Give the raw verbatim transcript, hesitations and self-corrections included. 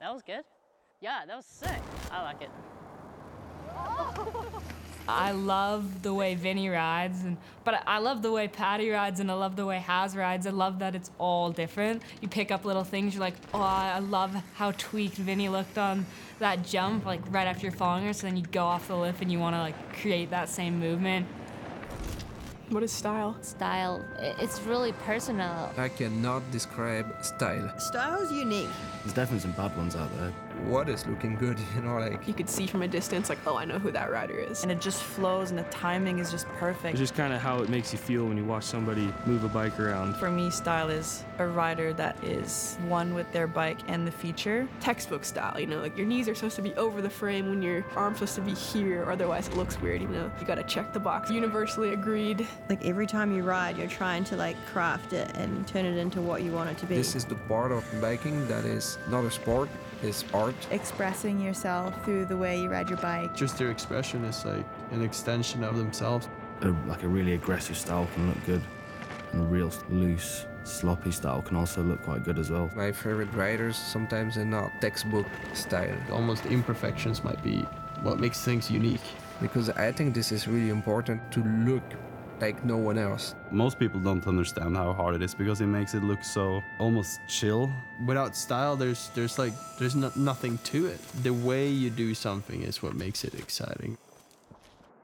That was good. Yeah, that was sick. I like it. I love the way Vinny rides, and but I love the way Patty rides, and I love the way Haz rides. I love that it's all different. You pick up little things, you're like, oh, I love how tweaked Vinny looked on that jump, like right after you're following her, so then you go off the lip and you wanna like create that same movement. What is style? Style, it's really personal. I cannot describe style. Style's unique. There's definitely some bad ones out there. What is looking good, you know, like... You could see from a distance, like, oh, I know who that rider is. And it just flows, and the timing is just perfect. It's just kind of how it makes you feel when you watch somebody move a bike around. For me, style is a rider that is one with their bike and the feature. Textbook style, you know, like your knees are supposed to be over the frame when your arm's supposed to be here, or otherwise it looks weird, you know. You gotta check the box. Universally agreed. Like every time you ride, you're trying to like craft it and turn it into what you want it to be. This is the part of biking that is not a sport, it's art. Expressing yourself through the way you ride your bike. Just their expression is like an extension of themselves. A, like a really aggressive style can look good, and a real loose, sloppy style can also look quite good as well. My favorite riders sometimes are not textbook style. Almost imperfections might be what makes things unique. Because I think this is really important to look like no one else. Most people don't understand how hard it is because it makes it look so almost chill. Without style, there's there's like there's no, nothing to it. The way you do something is what makes it exciting.